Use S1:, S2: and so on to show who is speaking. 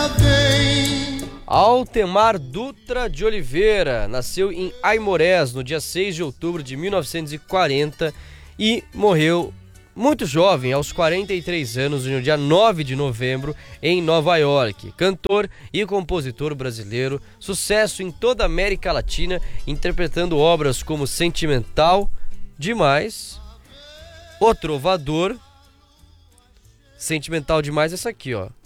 S1: Altemar Dutra de Oliveira nasceu em Aimorés no dia 6 de outubro de 1940 e morreu muito jovem, aos 43 anos, no dia 9 de novembro, em Nova York. Cantor e compositor brasileiro, sucesso em toda a América Latina, interpretando obras como Sentimental Demais, O Trovador. Sentimental Demais, essa aqui, ó.